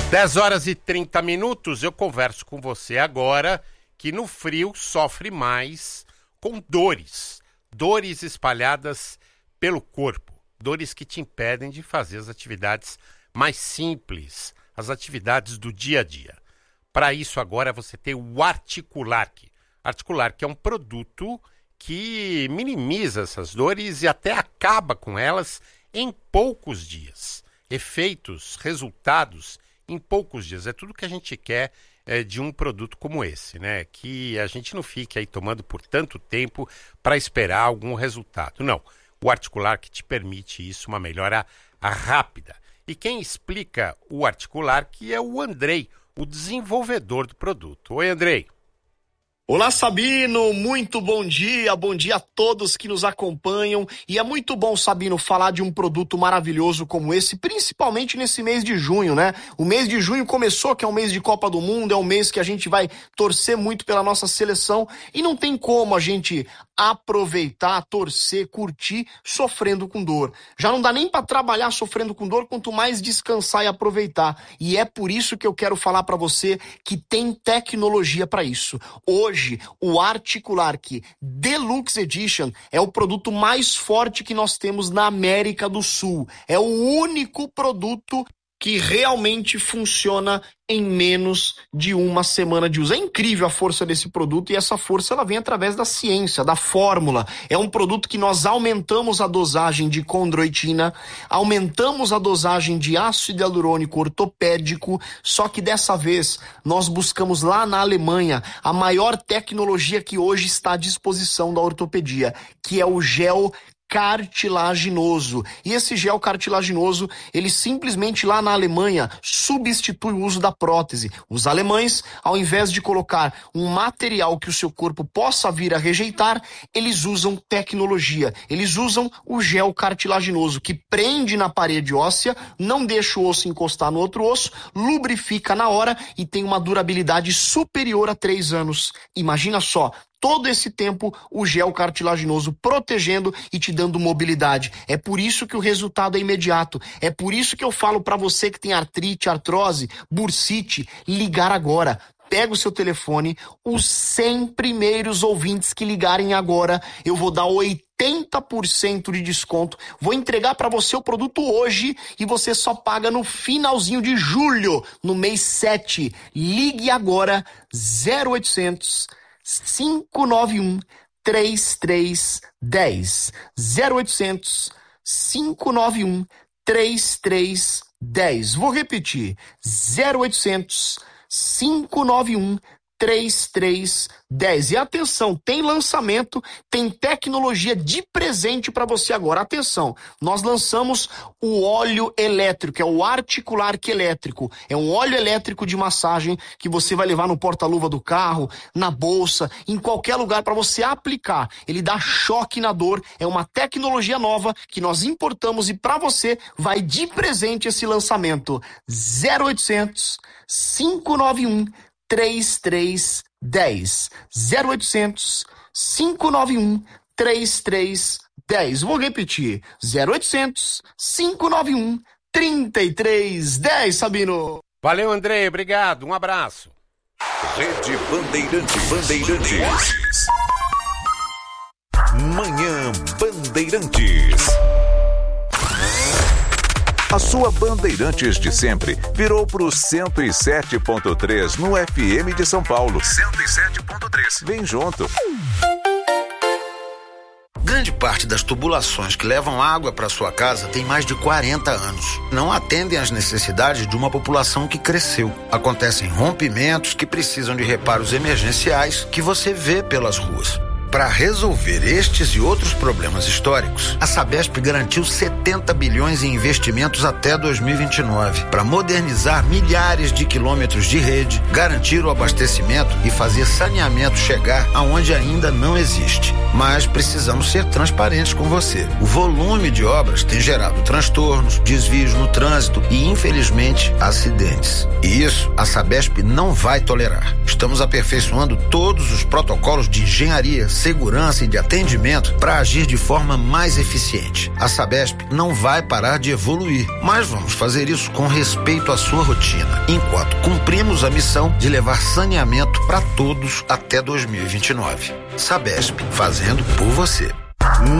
10h30, eu converso com você agora que no frio sofre mais com dores espalhadas pelo corpo, dores que te impedem de fazer as atividades mais simples, as atividades do dia a dia. Para isso agora você tem o Articulark. Articulark é um produto que minimiza essas dores e até acaba com elas em poucos dias. Efeitos, resultados em poucos dias. É tudo que a gente quer de um produto como esse, né? Que a gente não fique aí tomando por tanto tempo para esperar algum resultado. Não. O Articulark te permite isso, uma melhora rápida. E quem explica o Articulark é o Andrei, o desenvolvedor do produto. Oi, Andrei. Olá, Sabino, muito bom dia a todos que nos acompanham, e é muito bom, Sabino, falar de um produto maravilhoso como esse, principalmente nesse mês de junho, né? O mês de junho começou, que é um mês de Copa do Mundo, é um mês que a gente vai torcer muito pela nossa seleção, e não tem como a gente aproveitar, torcer, curtir, sofrendo com dor. Já não dá nem para trabalhar sofrendo com dor, quanto mais descansar e aproveitar. E é por isso que eu quero falar para você que tem tecnologia para isso. Hoje, o Articulark Deluxe Edition é o produto mais forte que nós temos na América do Sul. É o único produto que realmente funciona em menos de uma semana de uso. É incrível a força desse produto, e essa força ela vem através da ciência, da fórmula. É um produto que nós aumentamos a dosagem de condroitina, aumentamos a dosagem de ácido hialurônico ortopédico, só que dessa vez nós buscamos lá na Alemanha a maior tecnologia que hoje está à disposição da ortopedia, que é o gel cartilaginoso. E esse gel cartilaginoso, ele simplesmente lá na Alemanha substitui o uso da prótese. Os alemães, ao invés de colocar um material que o seu corpo possa vir a rejeitar, eles usam tecnologia. Eles usam o gel cartilaginoso, que prende na parede óssea, não deixa o osso encostar no outro osso, lubrifica na hora e tem uma durabilidade superior a 3 anos. Imagina só, todo esse tempo o gel cartilaginoso protegendo e te dando mobilidade. É por isso que o resultado é imediato. É por isso que eu falo para você que tem artrite, artrose, bursite, ligar agora. Pega o seu telefone, os 100 primeiros ouvintes que ligarem agora, eu vou dar 80% de desconto. Vou entregar para você o produto hoje e você só paga no finalzinho de julho, no mês 7. Ligue agora, 0800 591 3310. 0800 591 3310. Vou repetir. 0800 591 3310. E atenção, tem lançamento, tem tecnologia de presente para você agora. Atenção, nós lançamos o óleo elétrico, é o Articulark elétrico. É um óleo elétrico de massagem que você vai levar no porta-luva do carro, na bolsa, em qualquer lugar para você aplicar. Ele dá choque na dor, é uma tecnologia nova que nós importamos e para você vai de presente esse lançamento. 0800 591 3310. 0800 591 3310. Vou repetir. 0800 591 3310, Sabino. Valeu, Andrei. Obrigado. Um abraço. Rede Bandeirantes. Manhã Bandeirantes. A sua Bandeirantes de sempre virou pro 107.3 no FM de São Paulo. 107.3. Vem junto. Grande parte das tubulações que levam água para sua casa tem mais de 40 anos. Não atendem às necessidades de uma população que cresceu. Acontecem rompimentos que precisam de reparos emergenciais que você vê pelas ruas. Para resolver estes e outros problemas históricos, a Sabesp garantiu 70 bilhões em investimentos até 2029 para modernizar milhares de quilômetros de rede, garantir o abastecimento e fazer saneamento chegar aonde ainda não existe. Mas precisamos ser transparentes com você. O volume de obras tem gerado transtornos, desvios no trânsito e, infelizmente, acidentes. E isso a Sabesp não vai tolerar. Estamos aperfeiçoando todos os protocolos de engenharia, segurança e de atendimento para agir de forma mais eficiente. A Sabesp não vai parar de evoluir, mas vamos fazer isso com respeito à sua rotina, enquanto cumprimos a missão de levar saneamento para todos até 2029. Sabesp, fazendo por você.